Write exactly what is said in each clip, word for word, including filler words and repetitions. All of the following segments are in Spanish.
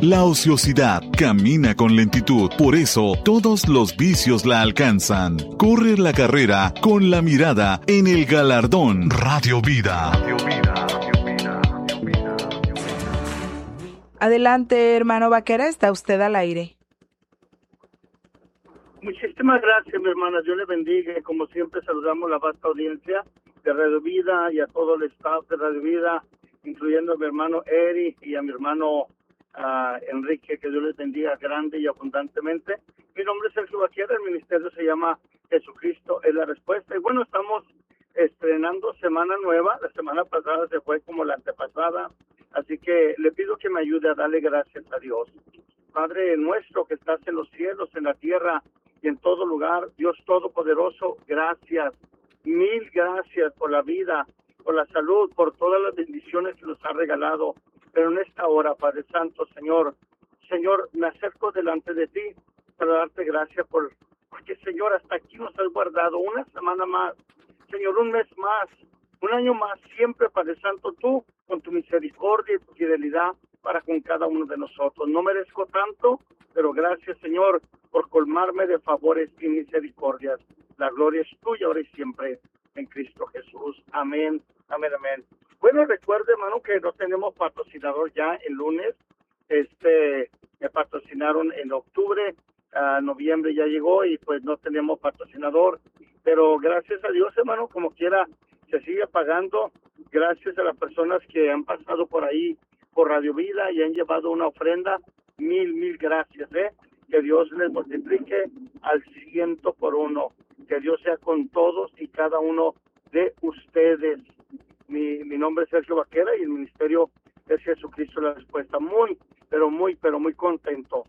La ociosidad camina con lentitud, por eso todos los vicios la alcanzan. Corre la carrera con la mirada en el galardón. Radio Vida. Radio Vida. Adelante, hermano Vaquera, está usted al aire. Muchísimas gracias, mi hermana. Dios le bendiga. Como siempre, saludamos a la vasta audiencia de Radio Vida y a todo el staff de Radio Vida, incluyendo a mi hermano Eri y a mi hermano uh, Enrique. Que Dios les bendiga grande y abundantemente. Mi nombre es Sergio Vaquera. El ministerio se llama Jesucristo es la Respuesta. Y bueno, estamos estrenando semana nueva. La semana pasada se fue como la antepasada. Así que le pido que me ayude a darle gracias a Dios. Padre nuestro que estás en los cielos, en la tierra y en todo lugar, Dios Todopoderoso, gracias, mil gracias por la vida, por la salud, por todas las bendiciones que nos ha regalado. Pero en esta hora, Padre Santo, Señor, Señor, me acerco delante de ti para darte gracias por, porque, Señor, hasta aquí nos has guardado una semana más, Señor, un mes más, un año más, siempre, Padre Santo, tú, con tu misericordia y tu fidelidad para con cada uno de nosotros. No merezco tanto, pero gracias, Señor, por colmarme de favores y misericordias. La gloria es tuya ahora y siempre en Cristo Jesús. Amén, amén, amén. Bueno, recuerde, hermano, que no tenemos patrocinador ya el lunes. Este, me patrocinaron en octubre, a noviembre ya llegó y pues no tenemos patrocinador. Pero gracias a Dios, hermano, como quiera, se sigue pagando. Gracias a las personas que han pasado por ahí, por Radio Vida y han llevado una ofrenda. Mil, mil gracias, ¿eh? Que Dios les multiplique al ciento por uno. Que Dios sea con todos y cada uno de ustedes. Mi, mi nombre es Sergio Vaquera y el ministerio es Jesucristo la Respuesta. Muy, pero muy, pero muy contento.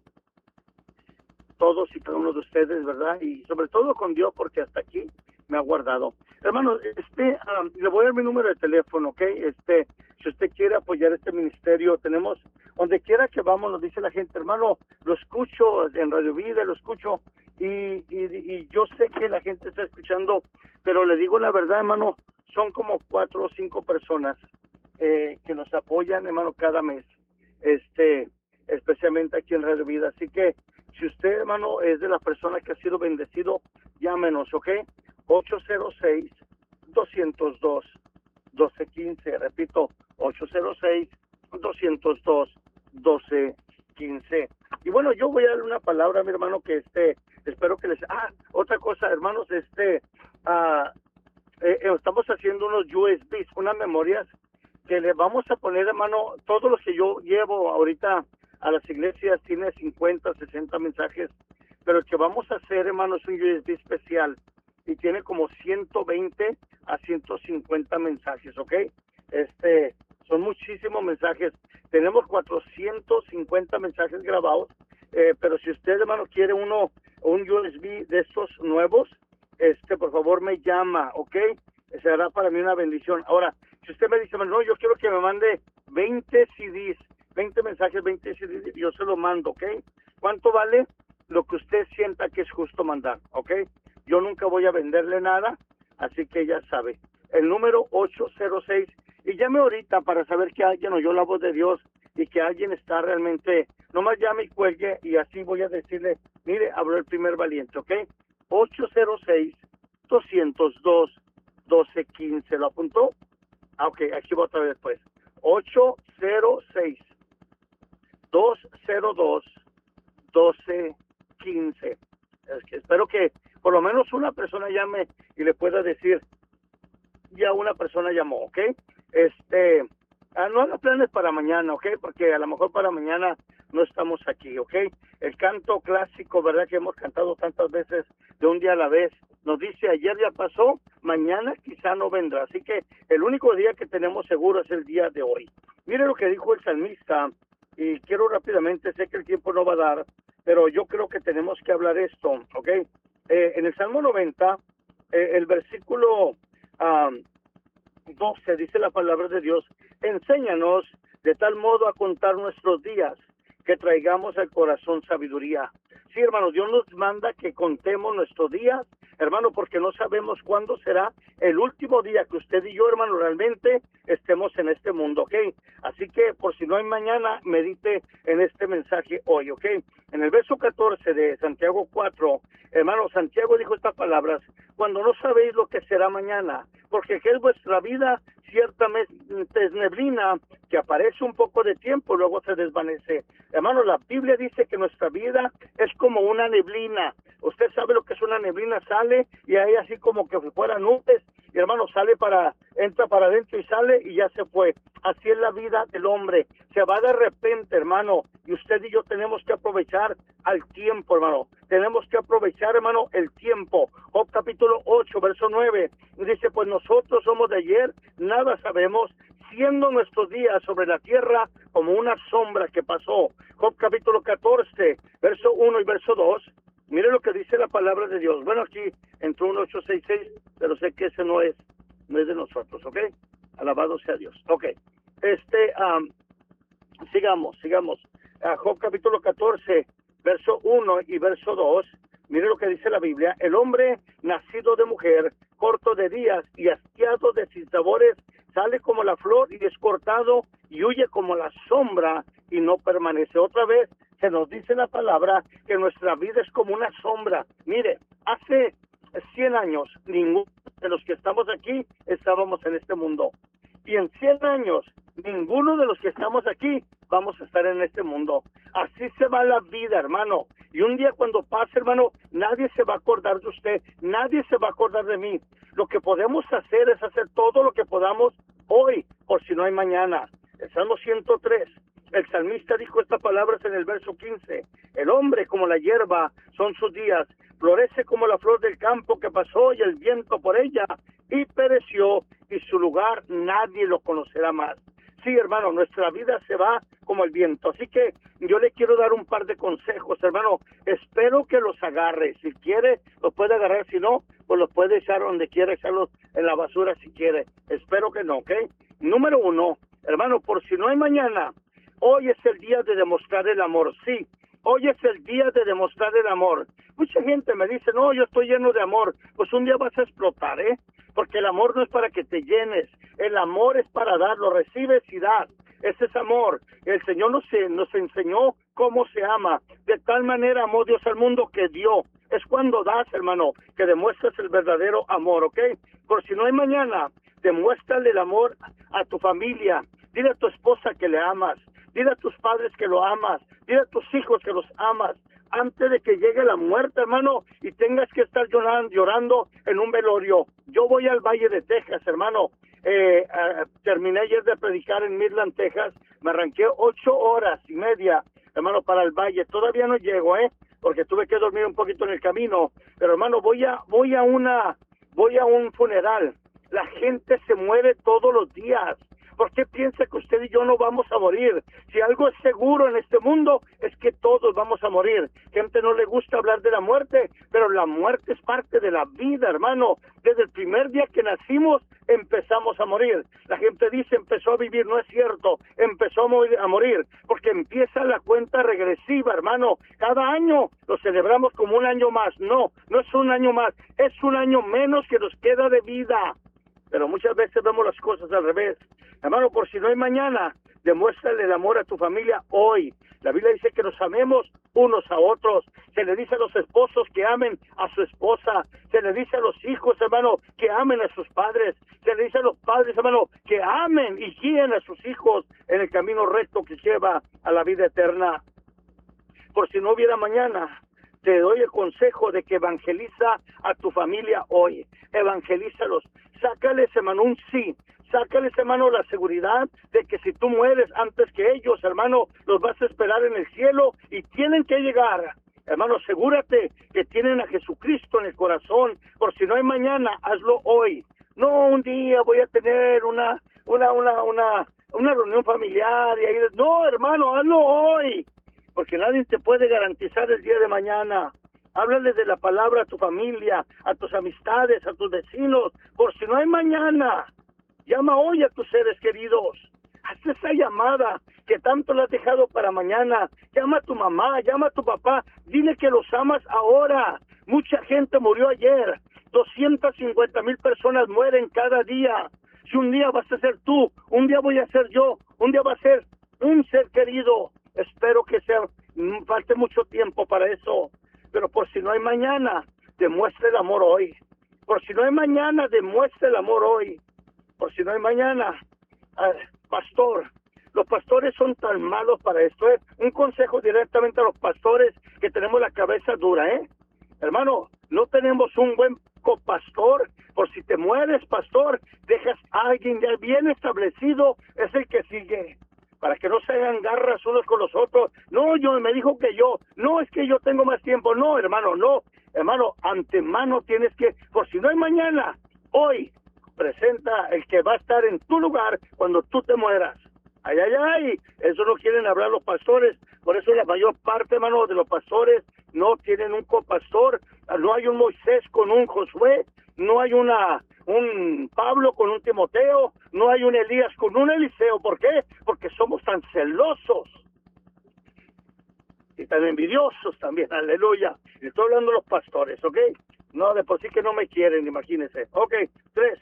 Todos y cada uno de ustedes, ¿verdad? Y sobre todo con Dios, porque hasta aquí me ha guardado. Hermano, este, um, le voy a dar mi número de teléfono, ¿ok? Este, si usted quiere apoyar este ministerio, tenemos, donde quiera que vamos, nos dice la gente, hermano, lo escucho en Radio Vida, lo escucho, y, y, y yo sé que la gente está escuchando, pero le digo la verdad, hermano, son como cuatro o cinco personas eh, que nos apoyan, hermano, cada mes, este, especialmente aquí en Radio Vida. Así que, si usted, hermano, es de las personas que ha sido bendecido, llámenos, ¿ok? ocho cero seis, dos cero dos, uno dos uno cinco, repito, ocho cero seis, dos cero dos, uno dos uno cinco. Y bueno, yo voy a darle una palabra, mi hermano, que este, espero que les... Ah, otra cosa, hermanos, este, ah, eh, eh, estamos haciendo unos U S Bs, unas memorias que le vamos a poner, hermano, todos los que yo llevo ahorita a las iglesias tiene cincuenta, sesenta mensajes, pero el que vamos a hacer, hermano, es un U S B especial y tiene como ciento veinte a ciento cincuenta mensajes, ¿ok? Este, son muchísimos mensajes. Tenemos cuatrocientos cincuenta mensajes grabados, eh, pero si usted, hermano, quiere uno, un U S B de estos nuevos, este, por favor me llama, ¿ok? Será para mí una bendición. Ahora, si usted me dice, no, yo quiero que me mande veinte C Ds, veinte mensajes, veinte C Ds, yo se lo mando, ¿ok? ¿Cuánto vale? Lo que usted sienta que es justo mandar, ¿ok? Yo nunca voy a venderle nada, así que ya sabe. El número ocho cero seis, y llame ahorita para saber que alguien oyó la voz de Dios y que alguien está realmente, nomás llame y cuelgue y así voy a decirle, mire, habló el primer valiente, ¿ok? ocho cero seis, dos cero dos, uno dos uno cinco, ¿lo apuntó? Ah, ok, aquí va otra vez pues. ocho cero seis, dos cero dos, uno dos uno cinco. Es que espero que por lo menos una persona llame y le pueda decir, ya una persona llamó, ¿ok? Este, ah, no haga planes para mañana, ¿ok? Porque a lo mejor para mañana no estamos aquí, ¿ok? El canto clásico, ¿verdad? Que hemos cantado tantas veces de un día a la vez, nos dice, ayer ya pasó, mañana quizá no vendrá. Así que el único día que tenemos seguro es el día de hoy. Mire lo que dijo el salmista, y quiero rápidamente, sé que el tiempo no va a dar, pero yo creo que tenemos que hablar esto, ¿ok? Eh, en el Salmo noventa, eh, el versículo um, doce, dice la palabra de Dios, enséñanos de tal modo a contar nuestros días, que traigamos al corazón sabiduría. Sí, hermanos, Dios nos manda que contemos nuestros días, hermano, porque no sabemos cuándo será el último día que usted y yo, hermano, realmente estemos en este mundo, ¿ok? Así que, por si no hay mañana, medite en este mensaje hoy, ¿ok? En el verso catorce de Santiago cuatro, hermano, Santiago dijo estas palabras: cuando no sabéis lo que será mañana, porque que es vuestra vida, ciertamente es neblina, que aparece un poco de tiempo, luego se desvanece. Hermano, la Biblia dice que nuestra vida es como una neblina. Usted sabe lo que es una neblina, sale y ahí así como que fuera nubes, y hermano, sale para, entra para adentro y sale y ya se fue. Así es la vida del hombre, se va de repente, hermano, y usted y yo tenemos que aprovechar al tiempo, hermano. Tenemos que aprovechar, hermano, el tiempo. Job capítulo ocho, verso nueve, dice: pues nosotros somos de ayer, nada sabemos, siendo nuestros días sobre la tierra como una sombra que pasó. Job capítulo catorce, verso uno y verso dos, mire lo que dice la palabra de Dios. Bueno, aquí entró un ocho seis seis, pero sé que ese no es, no es de nosotros, ¿ok? Alabado sea Dios. Ok, este, um, sigamos, sigamos. Uh, Job capítulo catorce, verso uno y verso dos, mire lo que dice la Biblia: el hombre nacido de mujer, corto de días y hastiado de sinsabores, sale como la flor y es cortado y huye como la sombra y no permanece. Otra vez se nos dice la palabra que nuestra vida es como una sombra. Mire, hace cien años ninguno de los que estamos aquí estábamos en este mundo, y en cien años ninguno de los que estamos aquí vamos a estar en este mundo. Así se va la vida, hermano. Y un día cuando pase, hermano, nadie se va a acordar de usted, nadie se va a acordar de mí. Lo que podemos hacer es hacer todo lo que podamos hoy, por si no hay mañana. El Salmo ciento tres, el salmista dijo estas palabras en el verso quince: el hombre como la hierba son sus días, florece como la flor del campo que pasó y el viento por ella y pereció, y su lugar nadie lo conocerá más. Sí, hermano, nuestra vida se va como el viento. Así que yo le quiero dar un par de consejos, hermano. Espero que los agarre. Si quiere, los puede agarrar. Si no, pues los puede echar donde quiera, echarlos en la basura si quiere. Espero que no, ¿ok? Número uno, hermano, por si no hay mañana, hoy es el día de demostrar el amor. Sí, hoy es el día de demostrar el amor. Mucha gente me dice: no, yo estoy lleno de amor. Pues un día vas a explotar, ¿eh? Porque el amor no es para que te llenes, el amor es para dar, lo recibes y das. Ese es amor. El Señor nos, nos enseñó cómo se ama. De tal manera amó Dios al mundo que dio. Es cuando das, hermano, que demuestras el verdadero amor, ¿ok? Por si no hay mañana, demuéstrale el amor a tu familia. Dile a tu esposa que le amas. Dile a tus padres que lo amas. Dile a tus hijos que los amas. Antes de que llegue la muerte, hermano, y tengas que estar llorando, llorando en un velorio. Yo voy al Valle de Texas, hermano. Eh, eh, terminé ayer de predicar en Midland, Texas. Me arranqué ocho horas y media, hermano, para el Valle. Todavía no llego, ¿eh? Porque tuve que dormir un poquito en el camino. Pero, hermano, voy a, voy a una, voy a un funeral. La gente se muere todos los días. ¿Por qué piensa que usted y yo no vamos a morir? Si algo es seguro en este mundo, es que todos vamos a morir. Gente no le gusta hablar de la muerte, pero la muerte es parte de la vida, hermano. Desde el primer día que nacimos, empezamos a morir. La gente dice, empezó a vivir, no es cierto. Empezó a morir, a morir, porque empieza la cuenta regresiva, hermano. Cada año lo celebramos como un año más. No, no es un año más, es un año menos que nos queda de vida. Pero muchas veces vemos las cosas al revés. Hermano, por si no hay mañana, demuéstrale el amor a tu familia hoy. La Biblia dice que nos amemos unos a otros. Se le dice a los esposos que amen a su esposa. Se le dice a los hijos, hermano, que amen a sus padres. Se le dice a los padres, hermano, que amen y guíen a sus hijos en el camino recto que lleva a la vida eterna. Por si no hubiera mañana, te doy el consejo de que evangeliza a tu familia hoy. Evangelízalos. Sácales, hermano, un sí. Sácales, hermano, la seguridad de que si tú mueres antes que ellos, hermano, los vas a esperar en el cielo y tienen que llegar. Hermano, asegúrate que tienen a Jesucristo en el corazón. Por si no hay mañana, hazlo hoy. No, un día voy a tener una, una, una, una, una reunión familiar y ahí. No, hermano, hazlo hoy. Porque nadie te puede garantizar el día de mañana. Háblale de la palabra a tu familia, a tus amistades, a tus vecinos, por si no hay mañana. Llama hoy a tus seres queridos. Haz esa llamada que tanto la has dejado para mañana. Llama a tu mamá, llama a tu papá. Dile que los amas ahora. Mucha gente murió ayer doscientas cincuenta mil personas mueren cada día. Si un día vas a ser tú, un día voy a ser yo, un día va a ser un ser querido. Espero que sea, falte mucho tiempo para eso. Pero por si no hay mañana, demuestre el amor hoy. Por si no hay mañana, demuestre el amor hoy. Por si no hay mañana, eh, pastor, los pastores son tan malos para esto. ¿eh? Un consejo directamente a los pastores que tenemos la cabeza dura, ¿eh? Hermano, no tenemos un buen copastor. Por si te mueres, pastor, dejas a alguien ya bien establecido, es el que sigue. Para que no se hagan garras unos con los otros. No, yo me dijo que yo. No, es que yo tengo más tiempo. No, hermano, no. Hermano, antemano tienes que, por si no hay mañana, hoy, presenta el que va a estar en tu lugar cuando tú te mueras. Ay, ay, ay, eso no quieren hablar los pastores. Por eso la mayor parte, hermano, de los pastores no tienen un copastor. No hay un Moisés con un Josué. No hay una un Pablo con un Timoteo. No hay un Elías con un Eliseo. ¿Por qué? Porque somos tan celosos y tan envidiosos también. Aleluya. Le estoy hablando a los pastores, ¿ok? No, de por sí que no me quieren, imagínense. Ok, tres.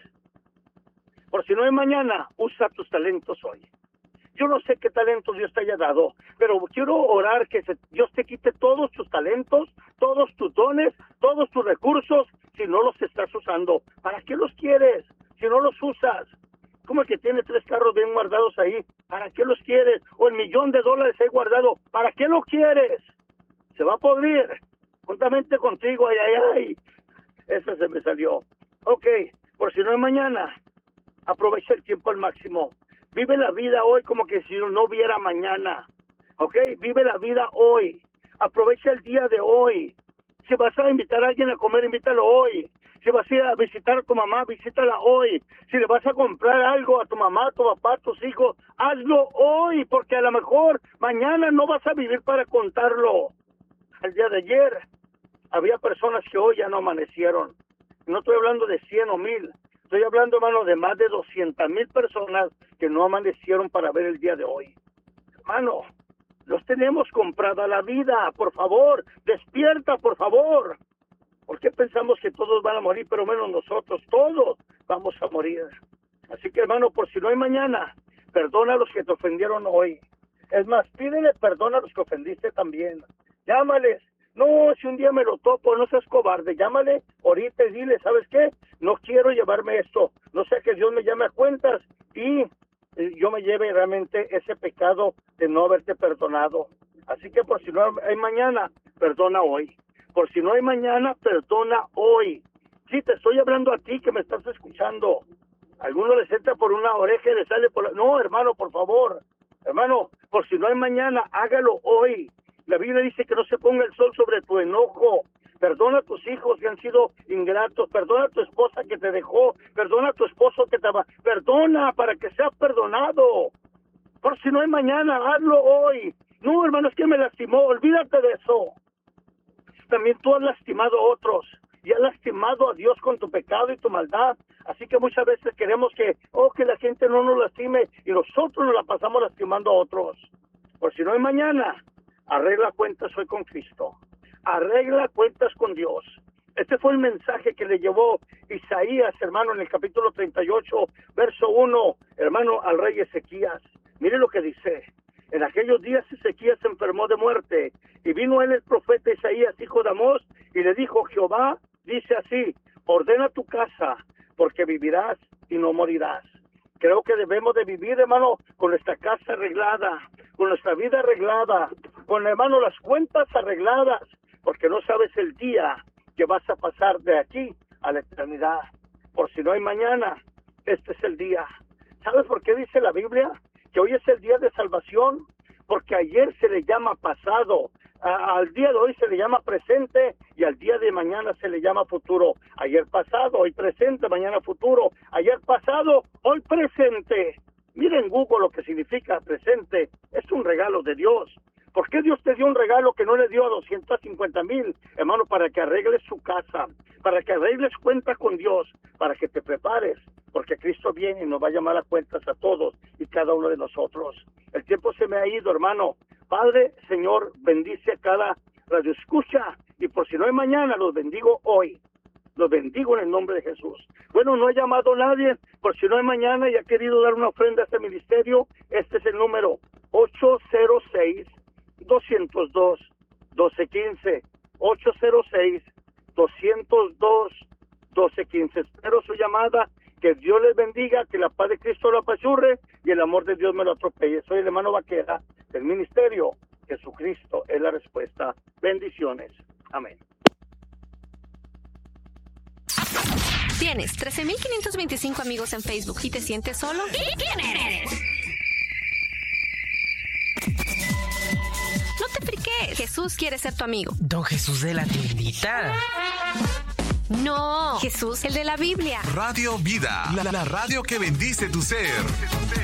Por si no hay mañana, usa tus talentos hoy. Yo no sé qué talentos Dios te haya dado, pero quiero orar que se, Dios te quite todos tus talentos, todos tus dones, todos tus recursos, si no los estás usando. ¿Para qué los quieres si no los usas? Como el que tiene tres carros bien guardados ahí, ¿para qué los quieres? O el millón de dólares ahí guardado, ¿para qué lo quieres? Se va a podrir, juntamente contigo, ay, ay, ay. Eso se me salió. Ok, por si no hay mañana, aprovecha el tiempo al máximo. Vive la vida hoy como que si no hubiera mañana. ¿Ok? Vive la vida hoy. Aprovecha el día de hoy. Si vas a invitar a alguien a comer, invítalo hoy. Si vas a ir a visitar a tu mamá, visítala hoy. Si le vas a comprar algo a tu mamá, a tu papá, a tus hijos, hazlo hoy, porque a lo mejor mañana no vas a vivir para contarlo. El día de ayer había personas que hoy ya no amanecieron. No estoy hablando de cien o mil. Estoy hablando, hermano, de más de doscientas mil personas que no amanecieron para ver el día de hoy. Hermano, los tenemos comprada la vida. Por favor, despierta, por favor. ¿Por qué pensamos que todos van a morir, pero menos nosotros? Todos vamos a morir. Así que, hermano, por si no hay mañana, perdona a los que te ofendieron hoy. Es más, pídele perdón a los que ofendiste también. Llámales. No, si un día me lo topo, no seas cobarde, llámale ahorita y dile, ¿sabes qué? No quiero llevarme esto, no sé, que Dios me llame a cuentas y yo me lleve realmente ese pecado de no haberte perdonado. Así que por si no hay mañana, perdona hoy. Por si no hay mañana, perdona hoy. Sí, te estoy hablando a ti que me estás escuchando. Alguno les entra por una oreja y le sale por la... No, hermano, por favor. Hermano, por si no hay mañana, hágalo hoy. La Biblia dice que no se ponga el sol sobre tu enojo. Perdona a tus hijos que han sido ingratos. Perdona a tu esposa que te dejó. Perdona a tu esposo que te va. Perdona para que seas perdonado. Por si no hay mañana, hazlo hoy. No, hermano, es que me lastimó. Olvídate de eso. También tú has lastimado a otros. Y has lastimado a Dios con tu pecado y tu maldad. Así que muchas veces queremos que, oh, que la gente no nos lastime. Y nosotros nos la pasamos lastimando a otros. Por si no hay mañana, arregla cuentas hoy con Cristo. Arregla cuentas con Dios. Este fue el mensaje que le llevó Isaías, hermano, en el capítulo treinta y ocho, verso uno, hermano, al rey Ezequías. Mire lo que dice. En aquellos días Ezequías se enfermó de muerte, y vino él el profeta Isaías, hijo de Amós, y le dijo, Jehová dice así, ordena tu casa, porque vivirás y no morirás. Creo que debemos de vivir, hermano, con nuestra casa arreglada, con nuestra vida arreglada, con, hermano, las cuentas arregladas, porque no sabes el día que vas a pasar de aquí a la eternidad. Por si no hay mañana, este es el día. ¿Sabes por qué dice la Biblia que hoy es el día de salvación? Porque ayer se le llama pasado, a, al día de hoy se le llama presente y al día de mañana se le llama futuro. Ayer pasado, hoy presente, mañana futuro. Ayer pasado, hoy presente. Miren Google lo que significa presente. Es un regalo de Dios. ¿Por qué Dios te dio un regalo que no le dio a doscientos cincuenta mil, hermano? Para que arregles su casa, para que arregles cuenta con Dios, para que te prepares, porque Cristo viene y nos va a llamar a cuentas a todos y cada uno de nosotros. El tiempo se me ha ido, hermano. Padre, Señor, bendice a cada radioescucha, y por si no hay mañana, los bendigo hoy. Los bendigo en el nombre de Jesús. Bueno, no ha llamado nadie, por si no es mañana y ha querido dar una ofrenda a este ministerio, este es el número ocho cero seis, dos cero dos, uno dos uno cinco, ocho cero seis, dos cero dos, uno dos uno cinco. Espero su llamada, que Dios les bendiga, que la paz de Cristo lo apachurre y el amor de Dios me lo atropelle. Soy el hermano Vaquera del ministerio Jesucristo es la respuesta. Bendiciones. Amén. ¿Tienes trece mil quinientos veinticinco amigos en Facebook y te sientes solo? ¿Quién eres? No te friques. Jesús quiere ser tu amigo. ¿Don Jesús de la tiendita? No, Jesús, el de la Biblia. Radio Vida, la, la radio que bendice tu ser.